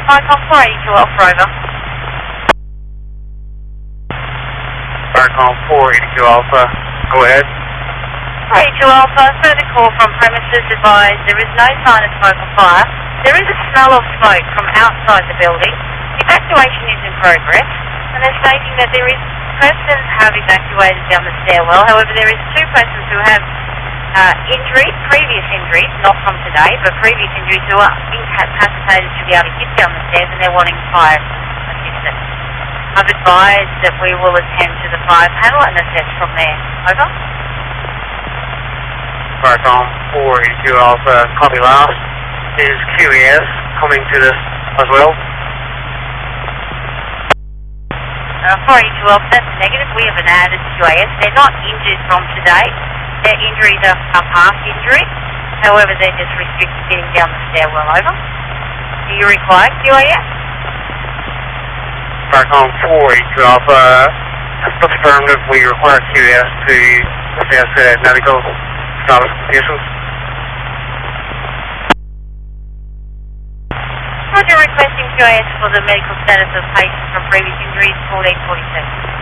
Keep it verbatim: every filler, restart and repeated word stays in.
Icon four eighty-two Alpha, over. Icon four eighty-two Alpha, go ahead. four eighty-two Alpha, further call from premises advised there is no sign of smoke or fire. There is a smell of smoke from outside the building. Evacuation is in progress, and they're stating that there is persons have evacuated down the stairwell. However, there is two persons who have uh, injuries, previous injuries, not from today, but previous injuries who are incapacitated to be able to get down the stairs, and they're wanting fire assistance. I've advised that we will attend to the fire panel and assess from there. Over. Icon four eighty-two Alpha, copy last. Is Q E S coming to this as well? Uh, four eighty-two Alpha, that's negative. We haven't added Q A S. They're not injured from today. Their injuries are, are past injuries. However, they're just restricted getting down the stairwell. Over. Do you require Q A S? Icon four eighty-two Alpha, that's affirmative. We require Q E S to assess uh, medical status of patients. Roger, requesting Q A S for the medical status of patients from previous injuries, fourteen forty-two.